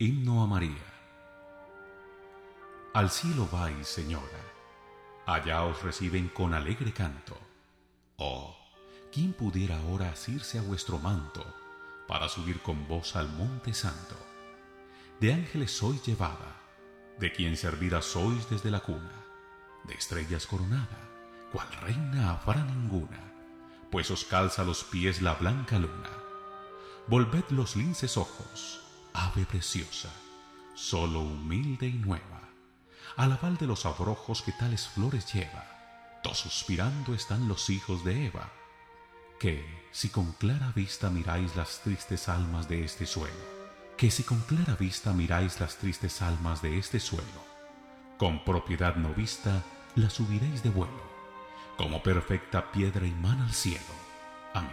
Himno a María. Al cielo vais, Señora, allá os reciben con alegre canto. Oh, ¿quién pudiera ahora asirse a vuestro manto para subir con vos al monte santo? De ángeles sois llevada, de quien servida sois desde la cuna, de estrellas coronada, cual reina habrá ninguna, pues os calza los pies la blanca luna. Volved los linces ojos, ave preciosa, solo humilde y nueva, alabad de los abrojos que tales flores lleva. Todos suspirando están los hijos de Eva, que si con clara vista miráis las tristes almas de este suelo, con propiedad no vista la subiréis de vuelo, como perfecta piedra imán al cielo.